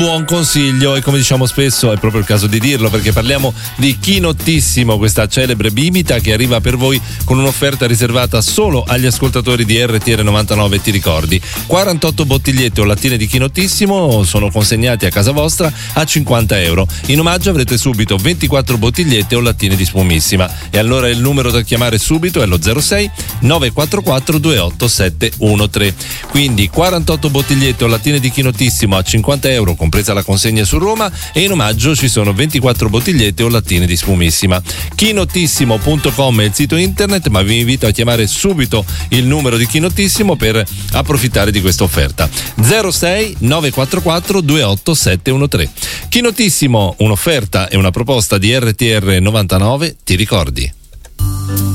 Buon consiglio, e come diciamo spesso è proprio il caso di dirlo, perché parliamo di Chinottissimo, questa celebre bibita che arriva per voi con un'offerta riservata solo agli ascoltatori di RTR 99. Ti ricordi, 48 bottigliette o lattine di Chinottissimo sono consegnati a casa vostra a €50. In omaggio avrete subito 24 bottigliette o lattine di spumissima, e allora il numero da chiamare subito è lo 06 944 28713. Quindi 48 bottigliette o lattine di Chinottissimo a €50, compresa la consegna su Roma, e in omaggio ci sono 24 bottigliette o lattine di spumissima. Chinottissimo.com è il sito internet, ma vi invito a chiamare subito il numero di Chinottissimo per approfittare di questa offerta. 06 944 28713. Chinottissimo, un'offerta e una proposta di RTR 99, ti ricordi?